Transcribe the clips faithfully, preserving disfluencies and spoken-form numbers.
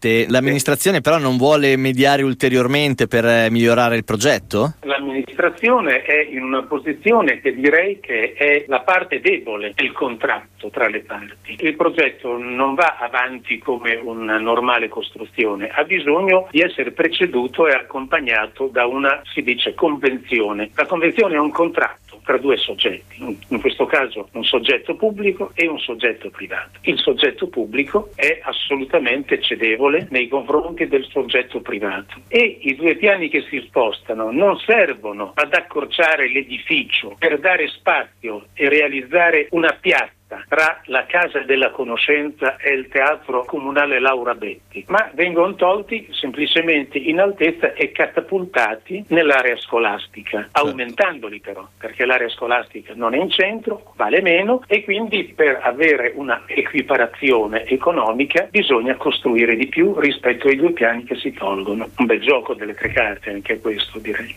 parte, l'amministrazione però non vuole mediare ulteriormente per migliorare il progetto? L'amministrazione è in una posizione che direi che è la parte debole del contratto tra le parti. Il progetto non va avanti come una normale costruzione, ha bisogno di essere preceduto e accompagnato da una, si dice, convenzione. La convenzione è un contratto tra due soggetti, in questo caso un soggetto pubblico e un soggetto privato. Il soggetto pubblico è assolutamente cedevole nei confronti del soggetto privato e i due piani che si spostano non servono ad accorciare l'edificio per dare spazio e realizzare una piazza tra la Casa della Conoscenza e il Teatro Comunale Laura Betti, ma vengono tolti semplicemente in altezza e catapultati nell'area scolastica, aumentandoli però, perché l'area scolastica non è in centro, vale meno e quindi per avere una equiparazione economica bisogna costruire di più rispetto ai due piani che si tolgono. Un bel gioco delle tre carte anche questo, direi.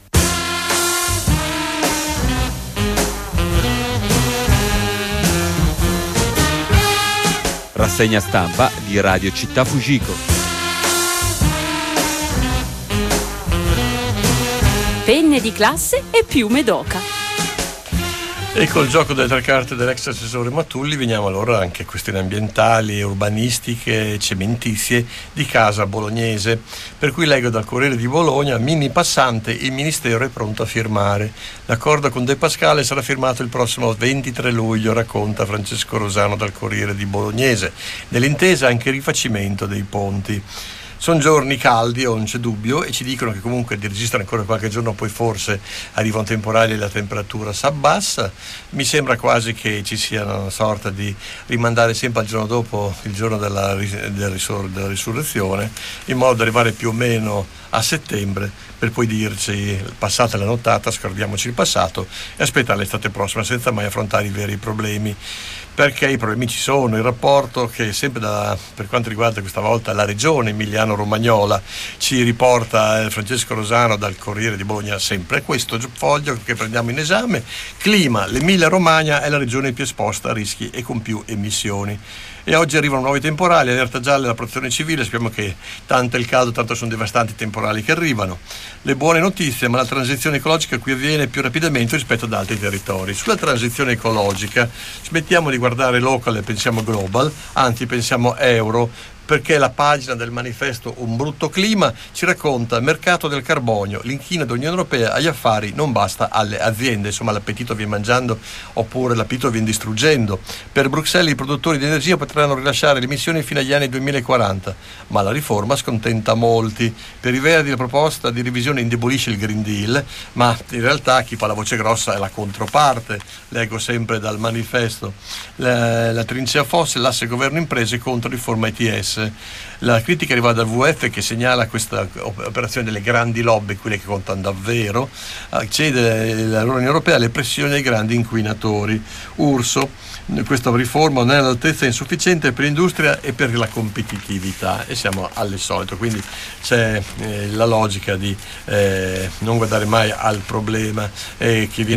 Rassegna stampa di Radio Città Fugico. Penne di classe e piume d'oca. E col gioco delle tre carte dell'ex assessore Matulli veniamo allora anche a questioni ambientali, urbanistiche, cementizie di casa bolognese, per cui leggo dal Corriere di Bologna: mini passante, il Ministero è pronto a firmare. L'accordo con De Pascale sarà firmato il prossimo ventitré luglio, racconta Francesco Rosano dal Corriere di Bolognese. Nell'intesa anche il rifacimento dei ponti. Sono giorni caldi, non c'è dubbio, e ci dicono che comunque di registrare ancora qualche giorno, poi forse arriva un temporale e la temperatura si abbassa. Mi sembra quasi che ci sia una sorta di rimandare sempre al giorno dopo il giorno della, della, risur- della risurrezione, in modo da arrivare più o meno a settembre, per poi dirci passata la nottata, scordiamoci il passato e aspettare l'estate prossima senza mai affrontare i veri problemi. Perché i problemi ci sono, il rapporto che sempre da, per quanto riguarda questa volta la regione emiliano-romagnola ci riporta Francesco Rosano dal Corriere di Bologna, sempre questo foglio che prendiamo in esame. Clima, l'Emilia Romagna è la regione più esposta a rischi e con più emissioni. E oggi arrivano nuovi temporali, allerta gialla la protezione civile, sappiamo che tanto è il caldo, tanto sono devastanti i temporali che arrivano. Le buone notizie, ma la transizione ecologica qui avviene più rapidamente rispetto ad altri territori. Sulla transizione ecologica smettiamo di guardare local e pensiamo global, anzi pensiamo euro, perché la pagina del manifesto Un brutto clima ci racconta: mercato del carbonio, l'inchino dell'Unione Europea agli affari non basta alle aziende. Insomma, l'appetito viene mangiando oppure l'appetito viene distruggendo. Per Bruxelles i produttori di energia potranno rilasciare le emissioni fino agli anni duemilaquaranta, ma la riforma scontenta molti. Per i Verdi la proposta di revisione indebolisce il Green Deal, ma in realtà chi fa la voce grossa è la controparte. Leggo sempre dal manifesto: la, la trincea fossile, l'asse governo imprese contro riforma I T S. La critica arriva dal W W F, che segnala questa operazione delle grandi lobby, quelle che contano davvero, accede l'Unione Europea alle pressioni dei grandi inquinatori. Urso: questa riforma non è all'altezza, insufficiente per l'industria e per la competitività, e siamo alle solito. Quindi c'è eh, la logica di eh, non guardare mai al problema eh, che viene